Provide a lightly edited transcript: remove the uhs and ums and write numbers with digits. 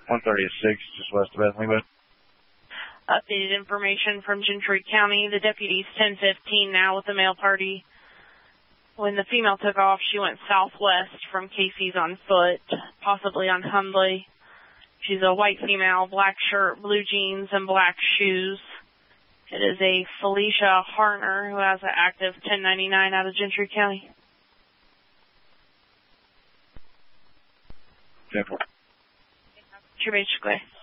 136, just west of Bethlehem. Updated information from Gentry County. The deputy's 10:15 now with the male party. When the female took off, she went southwest from Casey's on foot, possibly on Hundley. She's a white female, black shirt, blue jeans, and black shoes. It is a Felicia Harner who has an active 1099 out of Gentry County. 10-4. Basically.